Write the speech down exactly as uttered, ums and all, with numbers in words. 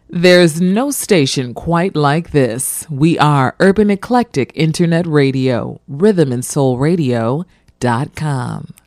There's no station quite like this. We are Urban Eclectic Internet Radio, rhythm and soul radio dot com.